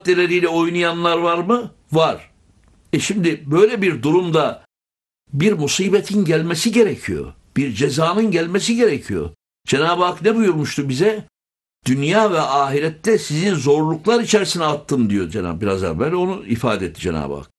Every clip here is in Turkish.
maddeleriyle oynayanlar var mı? Var. Şimdi böyle bir durumda bir musibetin gelmesi gerekiyor. Bir cezanın gelmesi gerekiyor. Cenab-ı Hak ne buyurmuştu bize? Dünya ve ahirette sizi zorluklar içerisine attım diyor Cenab-ı biraz evvel. Onu ifade etti Cenab-ı Hak.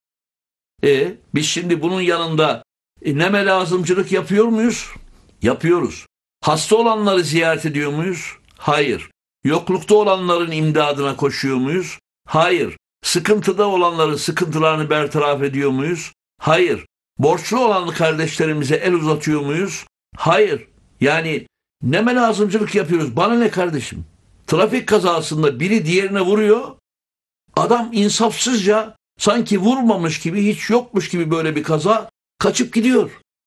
Biz şimdi bunun yanında neme lazımcılık yapıyor muyuz? Yapıyoruz. Hasta olanları ziyaret ediyor muyuz? Hayır. Yoklukta olanların imdadına koşuyor muyuz? Hayır. Sıkıntıda olanların sıkıntılarını bertaraf ediyor muyuz? Hayır. Borçlu olan kardeşlerimize el uzatıyor muyuz? Hayır. Yani neme lazımcılık yapıyoruz. Bana ne kardeşim? Trafik kazasında biri diğerine vuruyor. Adam insafsızca sanki vurmamış gibi, hiç yokmuş gibi böyle bir kaza kaçıp gidiyor.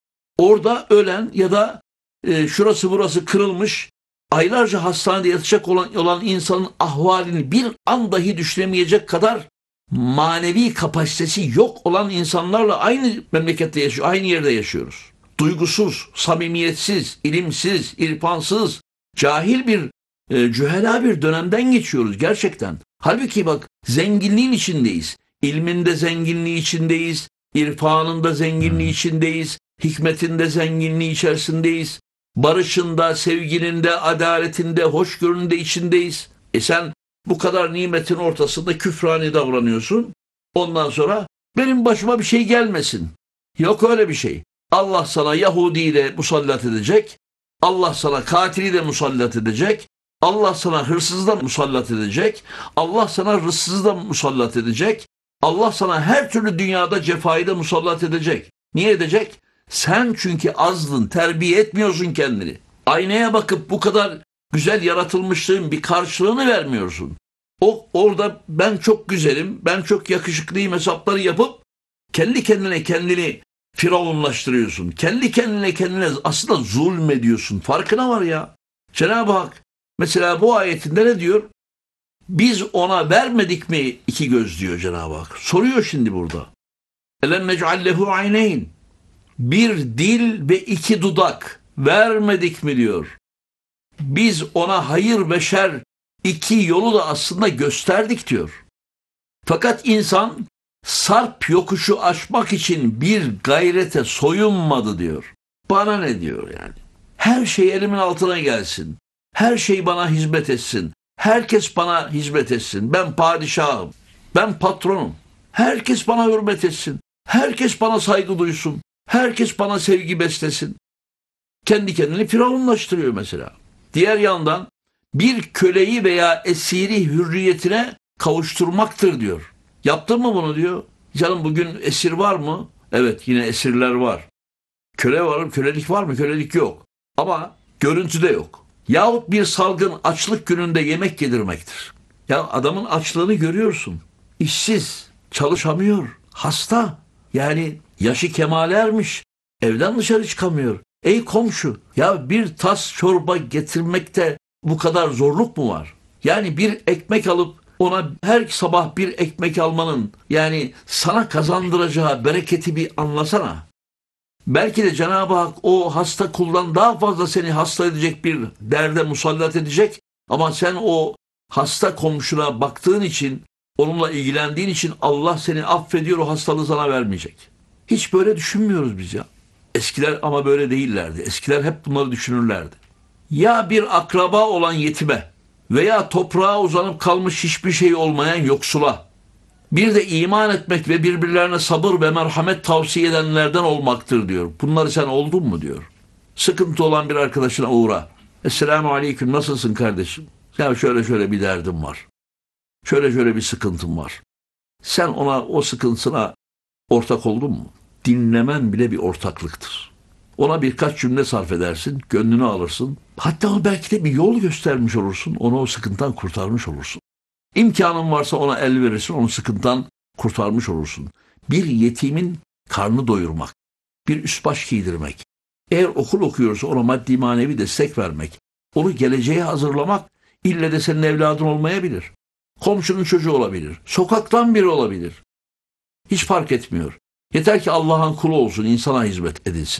Orada ölen ya da şurası burası kırılmış, aylarca hastanede yatacak olan insanın ahvalini bir an dahi düşünemeyecek kadar manevi kapasitesi yok olan insanlarla aynı memlekette yaşıyor, aynı yerde yaşıyoruz. Duygusuz, samimiyetsiz, ilimsiz, irfansız, cahil bir, cühela bir dönemden geçiyoruz gerçekten. Halbuki bak, zenginliğin içindeyiz. İlminde zenginliği içindeyiz, irfanında zenginliği içindeyiz, hikmetinde zenginliği içerisindeyiz, barışında, sevgilinde, adaletinde, hoşgöründe içindeyiz. Sen bu kadar nimetin ortasında küfrani davranıyorsun. Ondan sonra benim başıma bir şey gelmesin. Yok öyle bir şey. Allah sana Yahudi'yi de musallat edecek. Allah sana katili de musallat edecek. Allah sana hırsızı da musallat edecek. Allah sana rızsızı da musallat edecek. Allah sana her türlü dünyada cefayı da musallat edecek. Niye edecek? Sen çünkü azdın, terbiye etmiyorsun kendini. Aynaya bakıp bu kadar güzel yaratılmışlığın bir karşılığını vermiyorsun. Orada ben çok güzelim, ben çok yakışıklıyım hesapları yapıp kendi kendini firavunlaştırıyorsun. Kendi kendine aslında zulmediyorsun. Farkına var ya. Cenab-ı Hak mesela bu ayetinde ne diyor? Biz ona vermedik mi iki göz diyor Cenab-ı Hak. Soruyor şimdi burada. Elem nec'allehu ayneyn. Bir dil ve iki dudak vermedik mi diyor. Biz ona hayır ve şer iki yolu da aslında gösterdik diyor. Fakat insan sarp yokuşu aşmak için bir gayrete soyunmadı diyor. Bana ne diyor yani? Her şey elimin altına gelsin. Her şey bana hizmet etsin. Herkes bana hizmet etsin. Ben padişahım. Ben patronum. Herkes bana hürmet etsin. Herkes bana saygı duysun. Herkes bana sevgi beslesin. Kendi kendini firavunlaştırıyor mesela. Diğer yandan bir köleyi veya esiri hürriyetine kavuşturmaktır diyor. Yaptın mı bunu diyor. Canım bugün esir var mı? Evet, yine esirler var. Köle var mı? Kölelik var mı? Kölelik yok. Ama görüntüde yok. Yahut bir salgın açlık gününde yemek yedirmektir. Ya adamın açlığını görüyorsun. İşsiz, çalışamıyor, hasta. Yani yaşı kemale ermiş. Evden dışarı çıkamıyor. Ey komşu, ya bir tas çorba getirmekte bu kadar zorluk mu var? Yani bir ekmek alıp ona her sabah bir ekmek almanın yani sana kazandıracağı bereketi bir anlasana. Belki de Cenab-ı Hak o hasta kuldan daha fazla seni hasta edecek bir derde musallat edecek. Ama sen o hasta komşuna baktığın için, onunla ilgilendiğin için Allah seni affediyor, o hastalığı sana vermeyecek. Hiç böyle düşünmüyoruz biz ya. Eskiler ama böyle değillerdi. Eskiler hep bunları düşünürlerdi. Ya bir akraba olan yetime veya toprağa uzanıp kalmış hiçbir şey olmayan yoksula, bir de iman etmek ve birbirlerine sabır ve merhamet tavsiye edenlerden olmaktır diyor. Bunları sen oldun mu diyor. Sıkıntı olan bir arkadaşına uğra. Esselamu aleyküm, nasılsın kardeşim? Ya şöyle bir derdim var. Şöyle bir sıkıntım var. Sen ona o sıkıntısına ortak oldun mu? Dinlemen bile bir ortaklıktır. Ona birkaç cümle sarf edersin, gönlünü alırsın. Hatta belki de bir yol göstermiş olursun, onu o sıkıntıdan kurtarmış olursun. İmkanın varsa ona el verirsin, onu sıkıntıdan kurtarmış olursun. Bir yetimin karnını doyurmak, bir üst baş giydirmek, eğer okul okuyorsa ona maddi manevi destek vermek, onu geleceğe hazırlamak, ille de senin evladın olmayabilir. Komşunun çocuğu olabilir, sokaktan biri olabilir. Hiç fark etmiyor. Yeter ki Allah'ın kulu olsun, insana hizmet edilsin.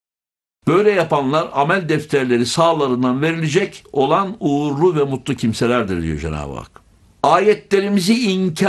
Böyle yapanlar amel defterleri sağlarından verilecek olan uğurlu ve mutlu kimselerdir diyor Cenab-ı Hak. Ayetlerimizi inkar